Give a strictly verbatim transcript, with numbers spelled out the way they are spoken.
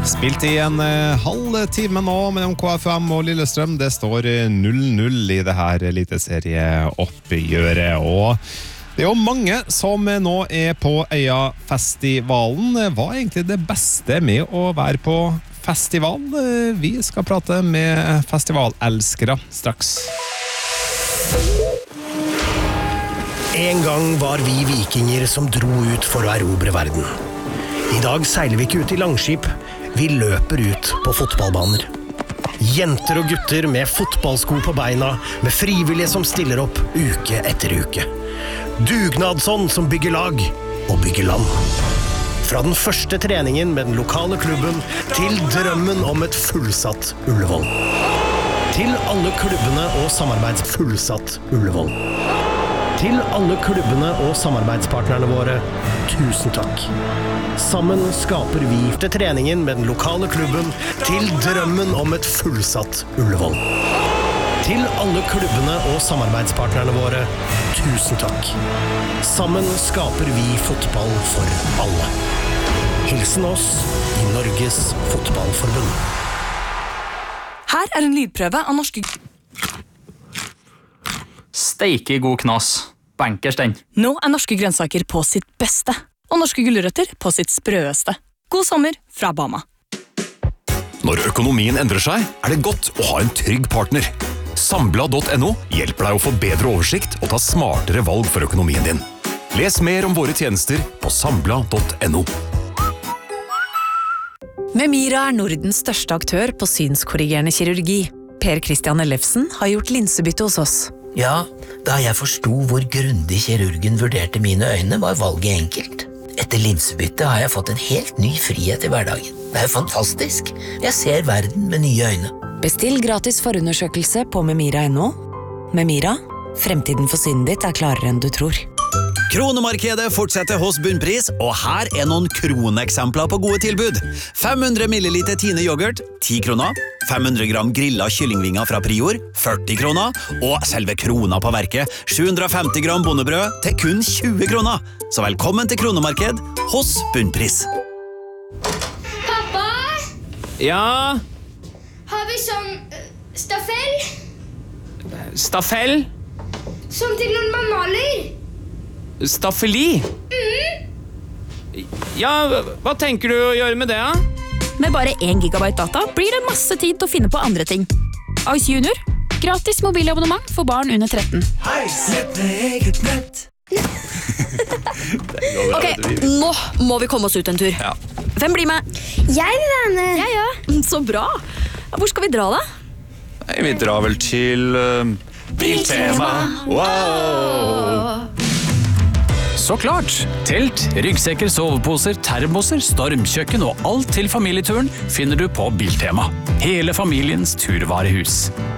Spilt i en uh, halv time nå mellom K F M og Lillestrøm. Det står null null i det her eliteserieoppgjøret. Og det er jo mange som nå er på Øyafestivalen. Hva er egentlig det beste med å være på festival? Vi skal prate med festivalelskere straks. En gang var vi vikinger som dro ut for å erobre verden. I dag seiler vi ikke ut i langskip, vi løper ut på fotballbaner. Jenter og gutter med fotballsko på beina, med frivillige som stiller opp uke etter uke. Dugnadsånd som bygger lag og bygger land. Fra den første treningen med den lokale klubben til drømmen om et fullsatt Ullevål. Til alle klubbene og samarbeids fullsatt Ullevål. Til alle klubbene og samarbeidspartnerne våre, tusen takk. Sammen skaper vi til treningen med den lokale klubben til drømmen om et fullsatt Ullevål. Til alle klubbene og samarbeidspartnerne våre, tusen takk. Sammen skaper vi fotball for alle. Hilsen oss i Norges Fotballforbund. Her er en lydprøve av norske... Steike god knas. Bankers den. Nå er norske grønnsaker på sitt beste, og norske gulrøtter på sitt sprøeste. God sommer fra Bama. Når økonomien endrer seg, er det godt å ha en trygg partner. Sambla punktum no hjelper deg å få bedre oversikt og ta smartere valg for økonomien din. Les mer om våre tjenester på sambla punktum no. Memira er Nordens største aktør på synskorrigerende kirurgi. Per Christian Ellefsen har gjort linsebytte hos oss. Ja, da jeg forstod hvor grundig kirurgen vurderte mine øyne, var valget enkelt. Etter linsebytte har jeg fått en helt ny frihet i hverdagen. Det er fantastisk. Jeg ser verden med nye øyne. Bestill gratis forundersøkelse på memira punktum no. Memira, fremtiden for synet ditt er klarere enn du tror. Kronemarkedet fortsetter hos Bunnpris, og her er noen kroneksempler på gode tilbud. fem hundre milliliter Tine yoghurt, ti kroner. fem hundre gram grillet kyllingvinger fra Prior, førti kroner. Og selve krona på verket, sju hundre femti gram bondebrød til kun tjue kroner. Så velkommen til Kronemarked hos Bunnpris. Pappa? Ja? Har vi sånn uh, staffell? Staffell? Som til noen man maler? Staffeli? Mm. Ja, hva tenker du å gjøre med det, da? Med bare én gigabyte data blir det masse tid til å finne på andre ting. Ice Junior. Gratis mobilabonnement for barn under tretten. Ice med eget nett. Ok, nå må vi komme oss ut en tur. Ja. Hvem blir med? Jeg vil være med. Ja, ja. Så bra. Hvor skal vi dra da? Nei, vi drar vel til uh, Biltema. Wow! Så klart! Telt, ryggsekker, soveposer, termoser, stormkjøkken og alt til familieturen finner du på Biltema. Hele familiens turvarehus.